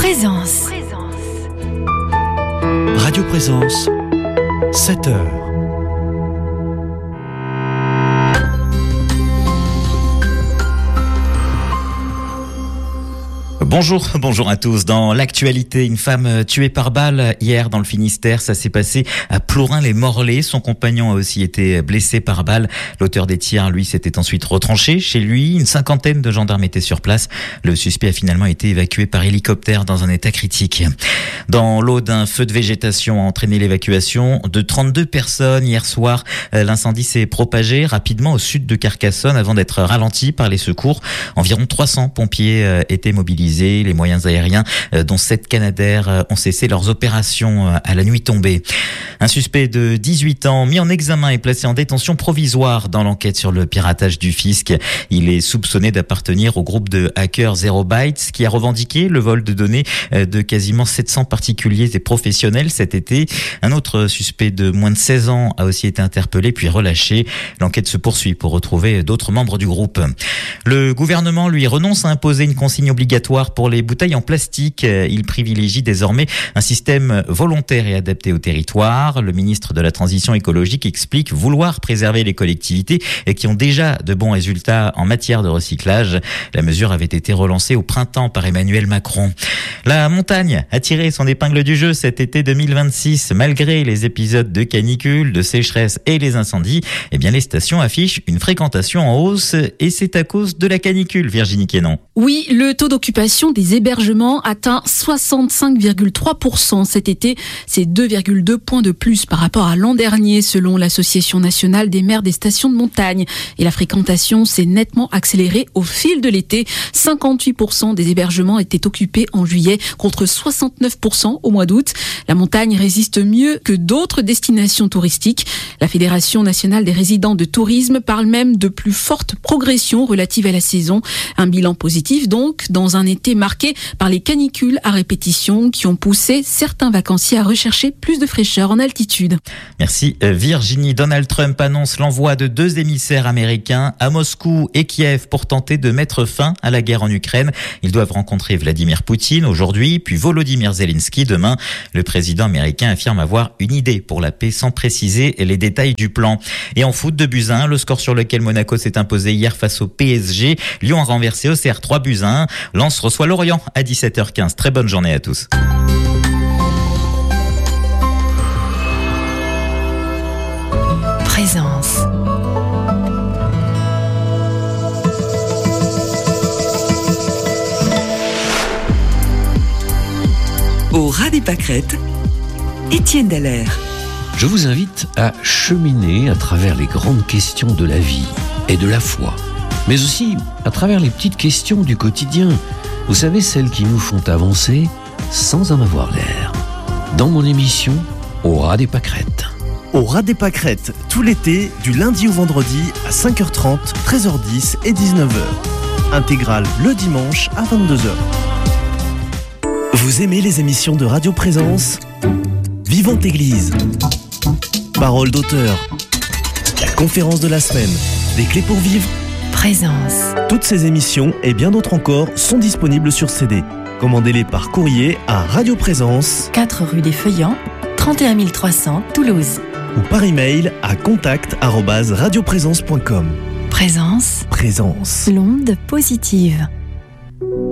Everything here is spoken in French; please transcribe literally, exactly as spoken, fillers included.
Présence. Radio Présence, sept heures. Bonjour, bonjour à tous. Dans l'actualité, une femme tuée par balle hier dans le Finistère. Ça s'est passé à Plorin-les-Morlaix. Son compagnon a aussi été blessé par balle. L'auteur des tirs, lui, s'était ensuite retranché chez lui. Une cinquantaine de gendarmes étaient sur place. Le suspect a finalement été évacué par hélicoptère dans un état critique. Dans l'Aude, un feu de végétation a entraîné l'évacuation de trente-deux personnes. Hier soir, l'incendie s'est propagé rapidement au sud de Carcassonne avant d'être ralenti par les secours. Environ trois cents pompiers étaient mobilisés. Les moyens aériens, dont sept Canadair, ont cessé leurs opérations à la nuit tombée. Un suspect de dix-huit ans mis en examen et placé en détention provisoire dans l'enquête sur le piratage du fisc. Il est soupçonné d'appartenir au groupe de hackers Zero Bytes qui a revendiqué le vol de données de quasiment sept cents particuliers et professionnels cet été. Un autre suspect de moins de seize ans a aussi été interpellé puis relâché. L'enquête se poursuit pour retrouver d'autres membres du groupe. Le gouvernement, lui, renonce à imposer une consigne obligatoire pour les bouteilles en plastique. Il privilégie désormais un système volontaire et adapté au territoire. Le ministre de la Transition écologique explique vouloir préserver les collectivités qui ont déjà de bons résultats en matière de recyclage. La mesure avait été relancée au printemps par Emmanuel Macron. La montagne a tiré son épingle du jeu cet été deux mille vingt-six. Malgré les épisodes de canicule, de sécheresse et les incendies, eh bien les stations affichent une fréquentation en hausse et c'est à cause de la canicule, Virginie Quénon. Oui, le taux d'occupation des hébergements atteint soixante-cinq virgule trois pour cent cet été. C'est deux virgule deux points de plus par rapport à l'an dernier, selon l'Association nationale des maires des stations de montagne. Et la fréquentation s'est nettement accélérée au fil de l'été. cinquante-huit pour cent des hébergements étaient occupés en juillet, contre soixante-neuf pour cent au mois d'août. La montagne résiste mieux que d'autres destinations touristiques. La Fédération nationale des résidents de tourisme parle même de plus forte progression relative à la saison. Un bilan positif donc, dans un été marqué par les canicules à répétition qui ont poussé certains vacanciers à rechercher plus de fraîcheur en altitude. Merci Virginie. Donald Trump annonce l'envoi de deux émissaires américains à Moscou et Kiev pour tenter de mettre fin à la guerre en Ukraine. Ils doivent rencontrer Vladimir Poutine aujourd'hui, puis Volodymyr Zelensky demain. Le président américain affirme avoir une idée pour la paix sans préciser les détails du plan. Et en foot, deux buts à un, le score sur lequel Monaco s'est imposé hier face au P S G. Lyon a renversé Auxerre trois buts à un. Lens reçoit Lorient à dix-sept heures quinze. Très bonne journée à tous. Présence. Au ras des pâquerettes, Étienne Dallaire. Je vous invite à cheminer à travers les grandes questions de la vie et de la foi, mais aussi à travers les petites questions du quotidien. Vous savez, celles qui nous font avancer sans en avoir l'air. Dans mon émission, Au ras des pâquerettes. Au ras des pâquerettes, tout l'été, du lundi au vendredi à cinq heures trente, treize heures dix et dix-neuf heures. Intégrale le dimanche à vingt-deux heures. Vous aimez les émissions de Radio Présence ? Vivante Église. Parole d'auteur. La conférence de la semaine. Des clés pour vivre. Présence. Toutes ces émissions et bien d'autres encore sont disponibles sur C D. Commandez-les par courrier à Radio Présence, quatre rue des Feuillants, trente et un mille trois cents, Toulouse. ou par email à contact arobase radioprésence point com. Présence. Présence. L'onde positive.